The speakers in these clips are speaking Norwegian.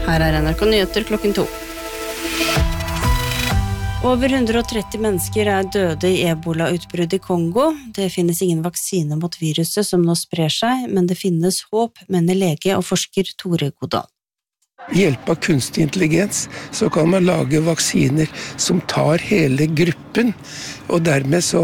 Her NRK Nyheter klokken 2. Over 130 mennesker døde i Ebola-utbrudd i Kongo. Det finnes ingen vaksine mot viruset som nå sprer seg, men det finnes håp, mener lege og forsker Tore Godal. Ved hjelp av kunstig intelligens så kan man lage vaksiner som tar hele gruppen, og dermed så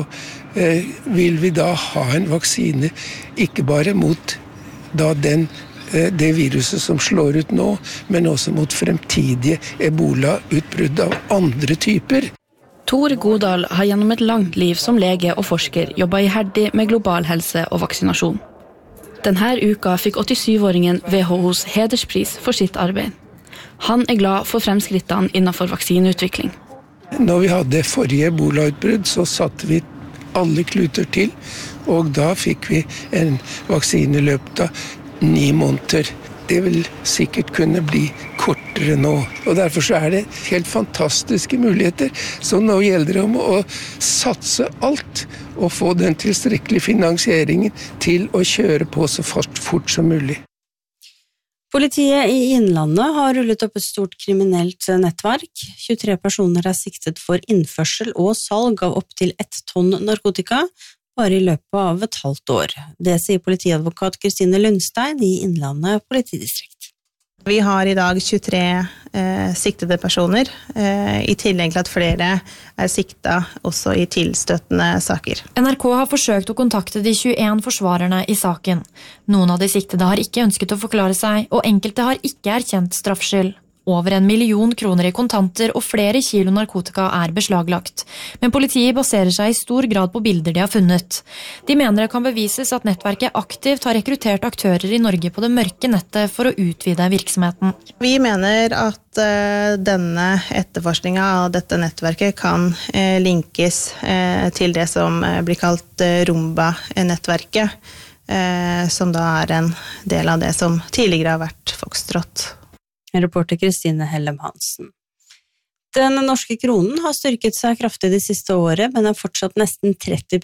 vil vi da ha en vaksine ikke bare mot da det viruset som slår ut nå, men også mot fremtidige Ebola-utbrudd av andre typer. Tor Godal har gjennom et langt liv som lege og forsker jobbet iherdig med global helse og vaksinasjon. Denne uka fikk 87-åringen WHOs hederspris for sitt arbeid. Han glad for fremskrittene innenfor vaksineutvikling. Når vi hadde forrige Ebola-utbrudd, så satte vi alle kluter til, og da fikk vi en vaksine i løpet av 9 måneder. Det vil sikkert kunne bli kortere nå, og derfor så det helt fantastiske muligheter. Så nå gjelder det om å satse alt og få den tilstrekkelige finansieringen til å kjøre på så fort som mulig. Politiet i Innlandet har rullet opp et stort kriminelt nettverk. 23 personer siktet for innførsel og salg av opp til 1 tonn narkotika, bare i løpet av et halvt år. Det sier politiadvokat Kristine Lundstein i Innlandet politidistrikt. Vi har i dag 23 siktede personer, i tillegg til at flere siktet også i tilstøttende saker. NRK har forsøkt å kontakte de 21 forsvarerne i saken. Noen av de siktede har ikke ønsket å forklare seg, og enkelte har ikke erkjent straffskyld. Over 1 million kroner i kontanter og flere kilo narkotika beslaglagt. Men politiet baserer seg i stor grad på bilder de har funnet. De mener det kan bevises at nettverket aktivt har rekruttert aktører i Norge på det mørke nettet for å utvide virksomheten. Vi mener at denne etterforskningen av dette nettverket kan linkes til det som blir kalt Rumba-nettverket, som da en del av det som tidligere har vært Foxtrot. Reporter Kristine Hellem Hansen. Den norske kronen har styrket seg kraftig det siste året, men fortsatt nesten 30%